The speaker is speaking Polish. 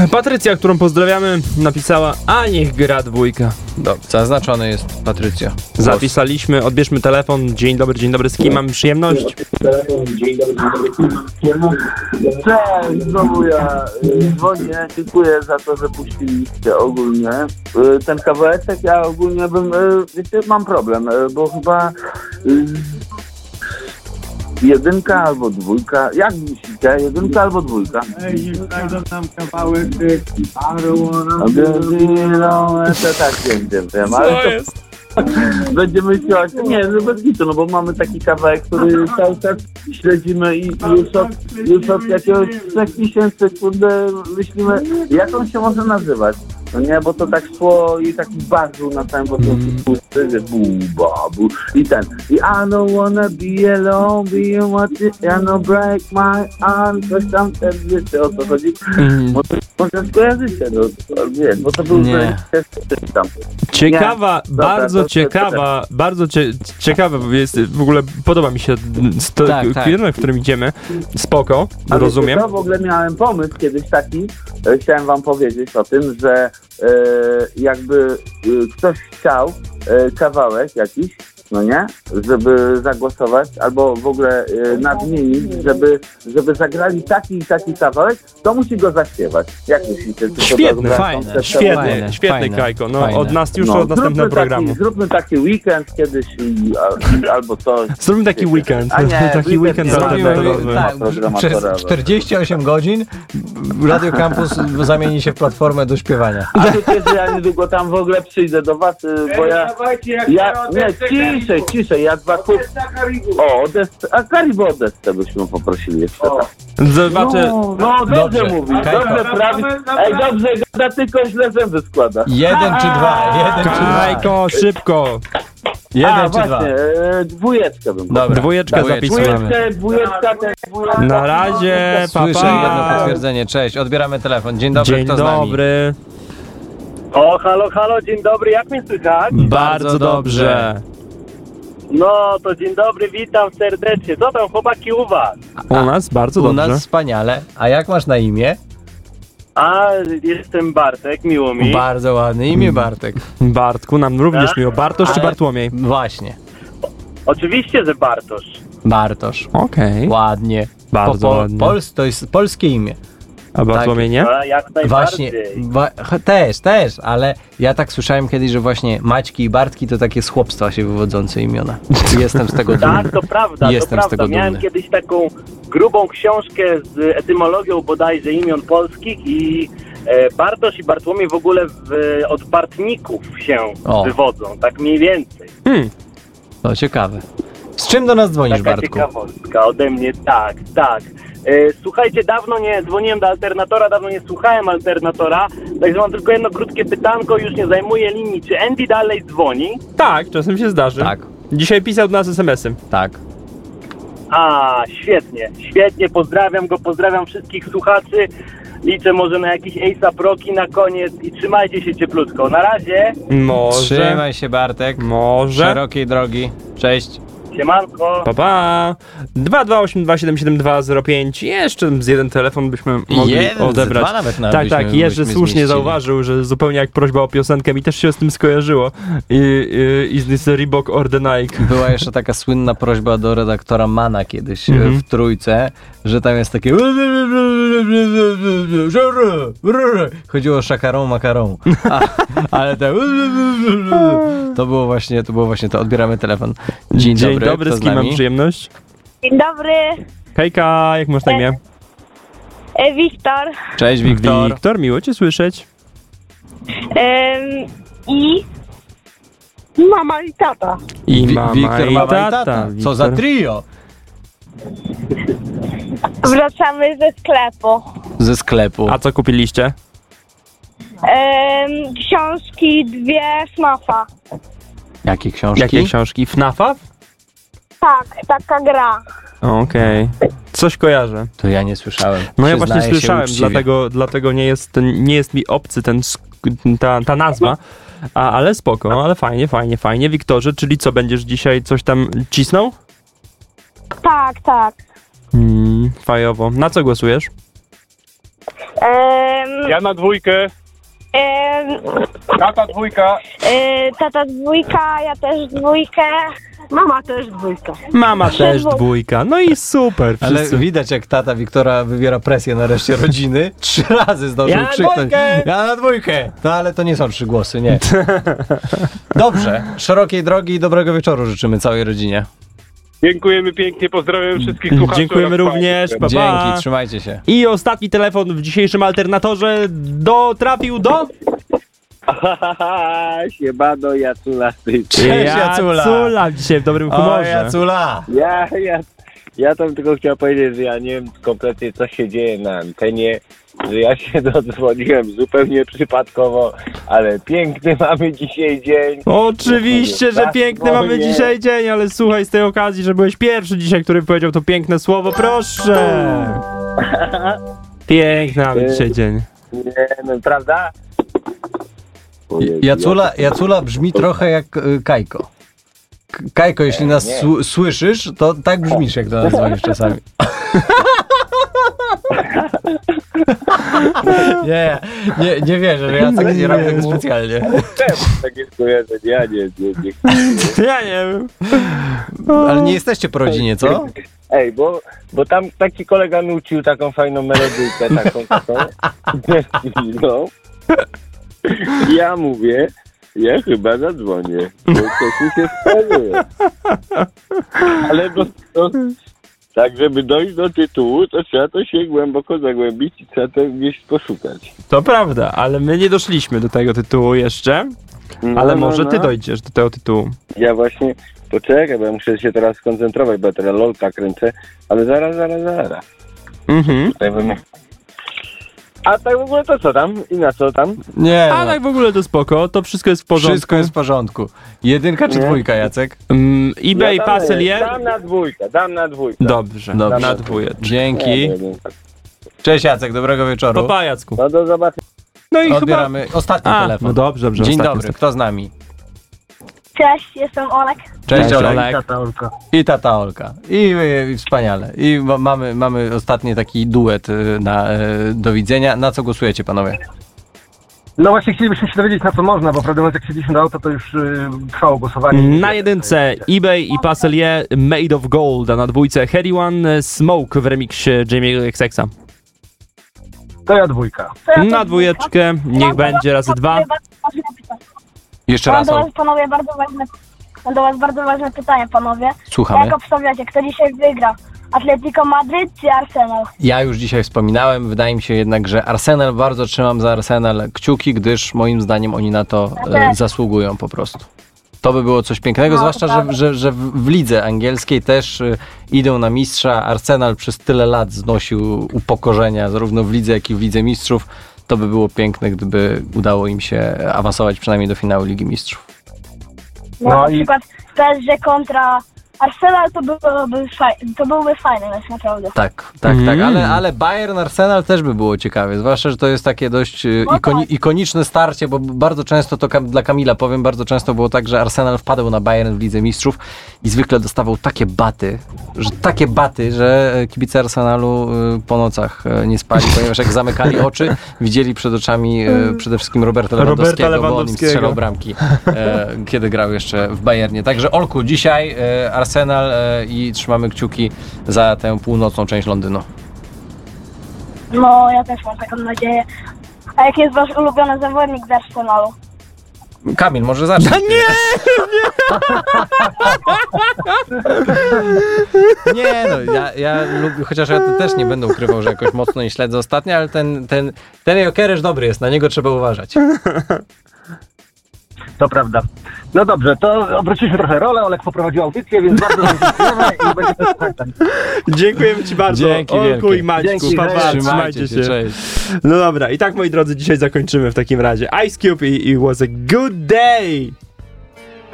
Patrycja, którą pozdrawiamy, napisała: a niech gra dwójka. Dobrze, zaznaczony jest Patrycja. Zapisaliśmy, odbierzmy telefon. Dzień dobry, z kim mamy przyjemność? Cześć, znowu ja dzwonię, dziękuję za to, że puściliście ogólnie ten kawałeczek. Ja ogólnie wiecie, mam problem, bo chyba jedynka albo dwójka, jak myślicie, jedynka albo dwójka? Znajdą tam kawałek To tak wiem, ale to będziemy chciać, nie, bez niczego, no bo mamy taki kawałek, który cały czas śledzimy i już od jakiegoś 3000, kurde, myślimy, jak on się może nazywać. No nie, bo to tak szło i taki bardziej na samym początku pusty, że bu i ten. I I don't wanna be alone, be what I no break my arm, coś tam, wiecie o co chodzi. Może skojarzycie, no, wiesz, bo to był tam. Ciekawa, nie, bardzo ciekawa jest, w ogóle podoba mi się kierunek, w którym idziemy. Spoko, rozumiem. Ja w ogóle miałem pomysł kiedyś taki, chciałem wam powiedzieć o tym, że jakby ktoś chciał kawałek jakiś, no nie, żeby zagłosować, albo w ogóle nadmienić, żeby zagrali taki i taki kawałek, to musi go zaśpiewać. Jak myślicie? Świetny Kajko, no fajne. Od nas już od następnego programu. Zróbmy taki weekend kiedyś albo coś. Zróbmy taki weekend. Taki weekend przez 48 godzin Radio Campus zamieni się w platformę do śpiewania. A wiecie, że ja niedługo tam w ogóle przyjdę do was, bo ciszej, ja dwa kup... O, Karibu Odessę byśmy poprosili jeszcze. Zobaczę. No, dobrze mówisz, dobrze prawisz. Ej, dobrze gada, tylko źle zęby składa. 1 czy 2? Kajko, szybko. 1 czy 2? Dwójeczkę bym. Dobra, dwójeczkę zapisujemy. Dwójeczka. Na razie, Słyszę jedno potwierdzenie, cześć, odbieramy telefon. Dzień dobry, kto z nami? Dzień dobry. O, halo, dzień dobry, jak mnie słychać? Bardzo dobrze. No, to dzień dobry, witam serdecznie. Co tam, chłopaki, u was? U nas bardzo dobrze. U nas wspaniale. A jak masz na imię? Jestem Bartek, miło mi. Bardzo ładne imię, Bartek. Bartku, nam również miło. Bartosz czy Bartłomiej? Właśnie. Oczywiście, że Bartosz. Bartosz. Okej. Ładnie. Bardzo ładnie. To jest polskie imię. A Bartłomiej nie? Jak najbardziej. Właśnie, też, ale ja tak słyszałem kiedyś, że właśnie Maćki i Bartki to takie z chłopstwa się wywodzące imiona. Jestem z tego dumny. Tak, to prawda, Z tego Miałem dumny. kiedyś taką grubą książkę z etymologią bodajże imion polskich i Bartosz i Bartłomiej w ogóle od Bartników się wywodzą, tak mniej więcej. To ciekawe. Z czym do nas dzwonisz, Taka Bartku? ciekawostka ode mnie, tak. Słuchajcie, dawno nie dzwoniłem do Alternatora, dawno nie słuchałem Alternatora, także mam tylko jedno krótkie pytanko, już nie zajmuję linii. Czy Andy dalej dzwoni? Tak, czasem się zdarzy. Tak. Dzisiaj pisał do nas SMS-em. Tak. Świetnie, pozdrawiam go, pozdrawiam wszystkich słuchaczy. Liczę może na jakieś A$AP Rocky na koniec i trzymajcie się cieplutko. Na razie. Może. Trzymaj się, Bartek. Może. Szerokiej drogi. Cześć. Siemanko. Pa. 228277205. Jeszcze z jeden telefon byśmy mogli odebrać. Dwa nawet Tak, Jerzy słusznie zauważył, że zupełnie jak prośba o piosenkę mi też się z tym skojarzyło. Is this a Reebok or the Nike? Była jeszcze taka słynna prośba do redaktora Mana kiedyś w Trójce, że tam jest takie chodziło o szakarą, makarą. Ale to było właśnie to. Odbieramy telefon. Dzień dobry, z kim mam przyjemność? Dzień dobry. Hejka, jak masz na imię? Wiktor. Cześć, Wiktor. Wiktor, miło cię słyszeć. I mama i tata. Wiktor, mama i tata. Co za trio? Wracamy ze sklepu. A co kupiliście? Książki 2 FNAF-a. Jakie książki? Jakie książki? FNAF-a? Tak, taka gra. Okej. Coś kojarzę. To ja nie słyszałem. No ja właśnie słyszałem, dlatego nie jest mi obcy ta nazwa. Ale spoko, ale fajnie. Wiktorze, czyli co, będziesz dzisiaj coś tam cisnął? Tak. Fajowo. Na co głosujesz? Ja na 2. Tata 2. Tata 2, ja też 2. Mama też 2. Mama też 2. No i super. Ale Wszyscy. widać, jak tata Wiktora wywiera presję na reszcie rodziny. 3 razy zdążył Ja na krzyknąć. 2. Ja na 2. No ale to nie są 3 głosy, nie. Dobrze. Szerokiej drogi i dobrego wieczoru życzymy całej rodzinie. Dziękujemy pięknie, pozdrawiam wszystkich słuchaczy. Dziękujemy również. Pa, pa. Dzięki, trzymajcie się. I ostatni telefon w dzisiejszym alternatorze trafił do... Siemano, Jacula. Cześć, Jacula. Jacula dzisiaj w dobrym O, humorze. Jacula. Ja tam tylko chciałem powiedzieć, że ja nie wiem kompletnie, co się dzieje na antenie, że ja się dodzwoniłem zupełnie przypadkowo, ale piękny mamy dzisiaj dzień. Oczywiście, że piękny mamy dzisiaj dzień, ale słuchaj, z tej okazji, że byłeś pierwszy dzisiaj, który powiedział to piękne słowo, proszę. Piękny mamy dzisiaj dzień. Nie, no prawda? Jacula brzmi trochę jak Kajko. Kajko, jeśli nas słyszysz, to tak brzmisz, jak do nas dzwonisz czasami. Nie wierzę, że Jacek nie robi tego specjalnie. Czemu takie skojarzenie? Ja nie. Ja nie wiem. Ale nie jesteście po rodzinie, co? Ej, bo tam taki kolega nucił taką fajną melodyjkę, taką. No. Ja mówię, ja chyba zadzwonię, bo coś mi się sprawuje. Ale tak, żeby dojść do tytułu, to trzeba to się głęboko zagłębić i trzeba to gdzieś poszukać. To prawda, ale my nie doszliśmy do tego tytułu jeszcze, ale może ty dojdziesz do tego tytułu. Ja właśnie, poczekaj, bo ja muszę się teraz skoncentrować, bo ja teraz lolka kręcę, ale zaraz. Mhm. Tutaj A tak w ogóle to co tam? I na co tam? Nie. A tak w ogóle to spoko, to wszystko jest w porządku. Wszystko jest w porządku. 1 czy 2, Jacek? eBay, Ja Paselier? dam na 2. Dobrze, na 2. Dzięki. Cześć, Jacek, dobrego wieczoru. Pa, Jacku. No do zobaczenia. No i Odbieramy ostatni telefon. No dobrze. Dzień ostatni dobry, kto z nami? Cześć, jestem Olek. Cześć, Olek. Tata Olka. I tata Olka. I wspaniale. I mamy ostatni taki duet do widzenia. Na co głosujecie, panowie? No właśnie chcielibyśmy się dowiedzieć, na co można, bo prawdę mówiąc, jak siedziliśmy do auta, to już trwało głosowanie. Na 1 eBay i Paselier Made of Gold, a na 2 Harry One Smoke w remiksie Jamie'ego XX'a. To ja 2. Na 2 niech będzie razy 2. Jeszcze Mam raz. do was, panowie, bardzo ważne pytanie, panowie. Słuchamy. Jak obstawiacie, kto dzisiaj wygra? Atletico Madryt czy Arsenal? Ja już dzisiaj wspominałem, wydaje mi się jednak, że Arsenal, bardzo trzymam za Arsenal kciuki, gdyż moim zdaniem oni na to zasługują po prostu. To by było coś pięknego, zwłaszcza, że w lidze angielskiej też idą na mistrza. Arsenal przez tyle lat znosił upokorzenia, zarówno w lidze, jak i w Lidze Mistrzów. To by było piękne, gdyby udało im się awansować przynajmniej do finału Ligi Mistrzów. No na przykład PSG kontra Arsenal to byłby fajny mecz, naprawdę. Tak, ale Bayern Arsenal też by było ciekawe, zwłaszcza, że to jest takie dość ikoniczne starcie, bo bardzo często to dla Kamila powiem, bardzo często było tak, że Arsenal wpadł na Bayern w Lidze Mistrzów i zwykle dostawał takie baty, że kibice Arsenalu po nocach nie spali, ponieważ jak zamykali oczy, widzieli przed oczami przede wszystkim Roberta Lewandowskiego, bo on im strzelał bramki, kiedy grał jeszcze w Bayernie. Także Olku, dzisiaj Arsenal i trzymamy kciuki za tę północną część Londynu. No, ja też mam taką nadzieję. A jaki jest wasz ulubiony zawodnik z Arsenalu? Kamil, może zacznij. Nie, no ja lubię, chociaż ja to też nie będę ukrywał, że jakoś mocno nie śledzę ostatnio, ale ten Jokeresz dobry jest, na niego trzeba uważać. To prawda. No dobrze, to obróciliśmy trochę rolę, Olek poprowadził audycję, więc bardzo dziękujemy i będzie też tak. Dziękujemy ci bardzo. Dzięki Olku wielkie. i Maćku. Dzięki, Trzymajcie się. Cześć. No dobra, i tak moi drodzy dzisiaj zakończymy w takim razie. Ice Cube i was a good day.